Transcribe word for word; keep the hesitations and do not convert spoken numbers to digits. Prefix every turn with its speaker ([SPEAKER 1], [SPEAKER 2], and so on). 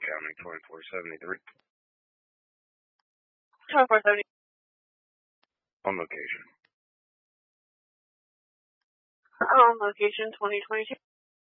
[SPEAKER 1] County, twenty-four seventy-three.
[SPEAKER 2] twenty-four seventy.
[SPEAKER 1] On location.
[SPEAKER 2] On location, twenty twenty-two.